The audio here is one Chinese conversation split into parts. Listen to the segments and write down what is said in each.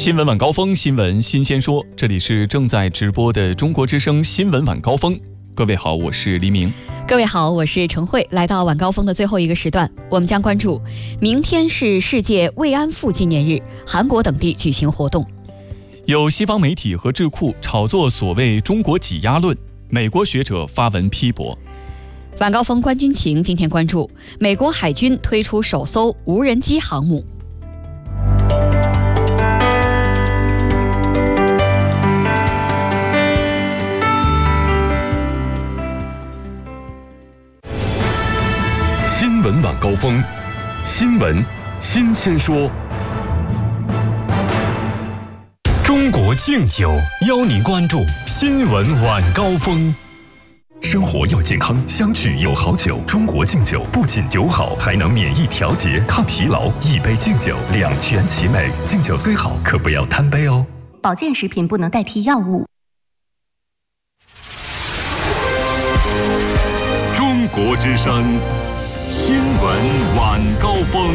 新闻晚高峰，新闻新鲜说，这里是正在直播的中国之声新闻晚高峰。各位好，我是黎明。 各位好，我是陈慧。来到晚高峰的最后一个时段，我们将关注明天是世界慰安妇纪念日，韩国等地举行活动。 有西方媒体和智库炒作所谓中国挤压论，美国学者发文批驳。 晚高峰观军情今天关注美国海军推出首艘无人机航母。 新闻晚高峰，新闻新鲜说。中国敬酒邀您关注新闻晚高峰。生活要健康，相聚有好酒。中国敬酒不仅酒好，还能免疫调节、抗疲劳。一杯敬酒，两全其美。敬酒虽好，可不要贪杯哦。 保健食品不能代替药物。 中国之声新闻晚高峰。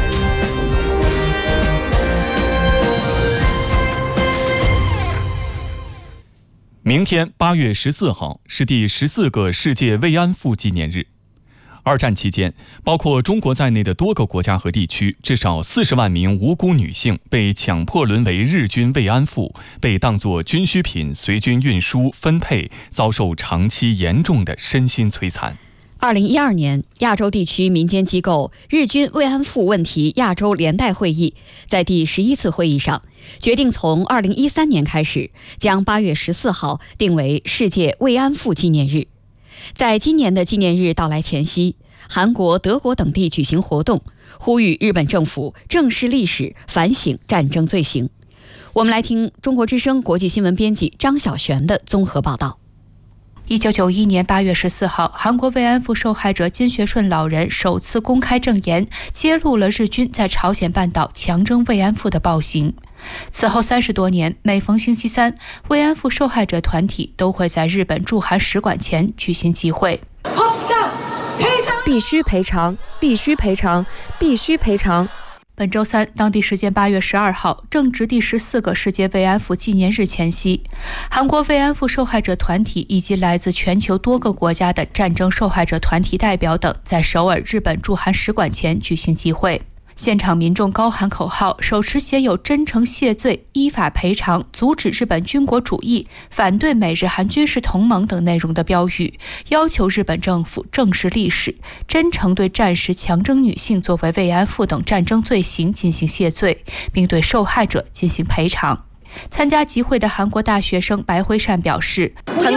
明天8月14号是第14个世界慰安妇纪念日。二战期间，包括中国在内的多个国家和地区，至少40万名无辜女性被强迫沦为日军慰安妇，被当作军需品随军运输分配，遭受长期严重的身心摧残。 2012年，亚洲地区民间机构日军慰安妇问题亚洲联代会议在第11次会议上决定，从2013年开始，将8月14号定为世界慰安妇纪念日。在今年的纪念日到来前夕，韩国、德国等地举行活动，呼吁日本政府正视历史，反省战争罪行。我们来听中国之声国际新闻编辑张晓璇的综合报道。 1991年8月14号，韩国慰安妇受害者金学顺老人首次公开证言，揭露了日军在朝鲜半岛强征慰安妇的暴行。此后30多年，每逢星期三，慰安妇受害者团体都会在日本驻韩使馆前举行集会。 必须赔偿，必须赔偿，必须赔偿。 本周三，当地时间8月12号，正值第14个世界慰安妇纪念日前夕，韩国慰安妇受害者团体以及来自全球多个国家的战争受害者团体代表等，在首尔日本驻韩使馆前举行集会。现场民众高喊口号，手持写有真诚谢罪、依法赔偿、阻止日本军国主义、反对美日韩军事同盟等内容的标语，要求日本政府正视历史，真诚对战时强征女性作为慰安妇等战争罪行进行谢罪，并对受害者进行赔偿。参加集会的韩国大学生白辉善表示，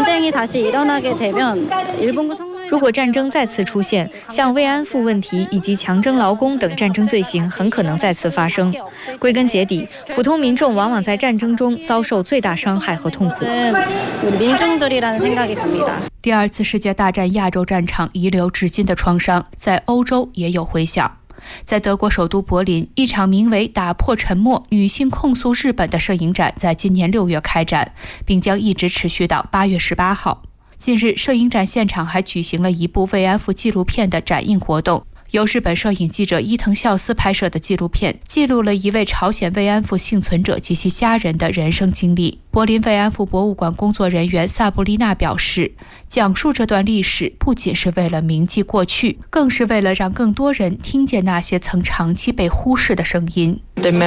如果战争再次出现，像慰安妇问题以及强征劳工等战争罪行很可能再次发生。归根结底，普通民众往往在战争中遭受最大伤害和痛苦。 第二次世界大战亚洲战场遗留至今的创伤，在欧洲也有回响。在德国首都柏林，一场名为“打破沉默，女性控诉日本”的摄影展在今年6月开展，并将一直持续到8月18号。近日，摄影展现场还举行了一部慰安妇纪录片的展映活动。由日本摄影记者伊藤孝司拍摄的纪录片，记录了一位朝鲜慰安妇幸存者及其家人的人生经历。柏林慰安妇博物馆工作人员萨布丽娜表示，讲述这段历史不仅是为了铭记过去，更是为了让更多人听见那些曾长期被忽视的声音。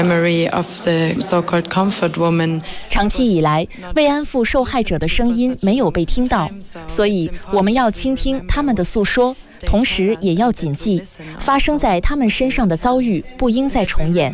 长期以来，慰安妇受害者的声音没有被听到，所以我们要倾听他们的诉说，同时也要谨记，发生在他们身上的遭遇不应再重演。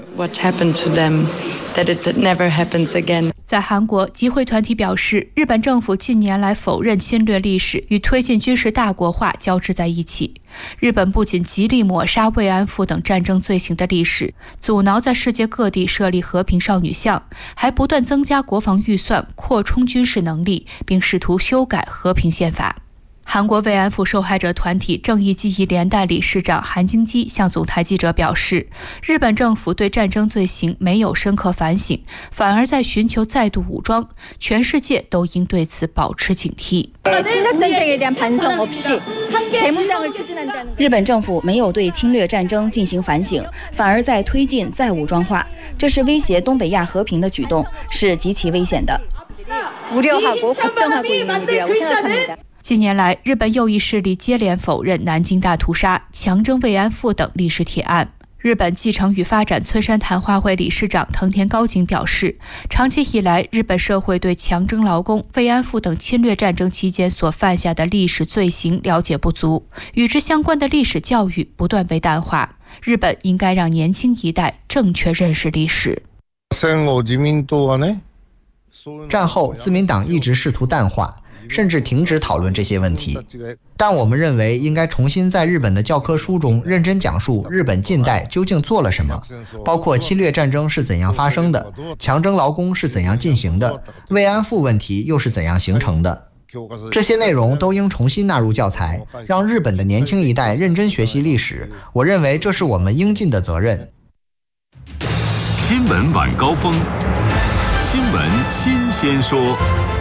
在韩国，集会团体表示，日本政府近年来否认侵略历史与推进军事大国化交织在一起。日本不仅极力抹杀慰安妇等战争罪行的历史，阻挠在世界各地设立和平少女像，还不断增加国防预算，扩充军事能力，并试图修改和平宪法。 韩国慰安妇受害者团体正义记忆连带理事长韩京基向总台记者表示，日本政府对战争罪行没有深刻反省，反而在寻求再度武装，全世界都应对此保持警惕。 日本政府没有对侵略战争进行反省，反而在推进再武装化，这是威胁东北亚和平的举动，是极其危险的。 近年来，日本右翼势力接连否认南京大屠杀、强征慰安妇等历史铁案。日本继承与发展村山谈话会理事长藤田高景表示，长期以来，日本社会对强征劳工、慰安妇等侵略战争期间所犯下的历史罪行了解不足，与之相关的历史教育不断被淡化。日本应该让年轻一代正确认识历史。 战后，自民党一直试图淡化，甚至停止讨论这些问题。但我们认为应该重新在日本的教科书中认真讲述日本近代究竟做了什么，包括侵略战争是怎样发生的，强征劳工是怎样进行的，慰安妇问题又是怎样形成的。这些内容都应重新纳入教材，让日本的年轻一代认真学习历史。我认为这是我们应尽的责任。 新闻晚高峰，新闻新鲜说。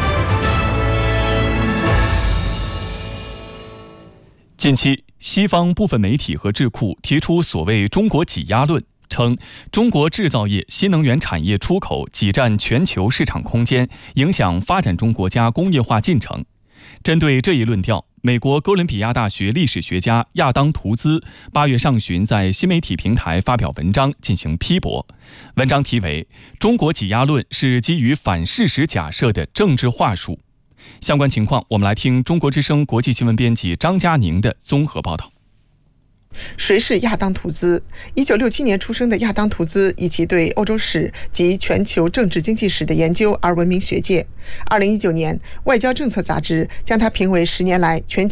近期，西方部分媒体和智库提出所谓“中国挤压论”，称中国制造业、新能源产业出口挤占全球市场空间，影响发展中国家工业化进程。针对这一论调，美国哥伦比亚大学历史学家亚当·图兹8月上旬在新媒体平台发表文章进行批驳。文章题为“中国挤压论是基于反事实假设的政治话术”。相关情况，我们来听中国之声国际新闻编辑张佳宁的综合报道。 谁是亚当·图兹？1967年出生的亚当·图兹以其对欧洲史及全球政治经济史的研究而闻名学界。2019年，《外交政策》杂志将他评为10年来全球